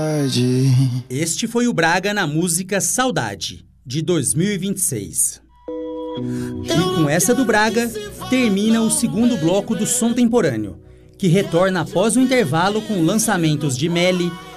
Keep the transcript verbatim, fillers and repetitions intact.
Este foi o Braga na música Saudade, de dois mil e vinte e seis. E com essa do Braga, termina o segundo bloco do Som Temporâneo, que retorna após o intervalo com lançamentos de Melly,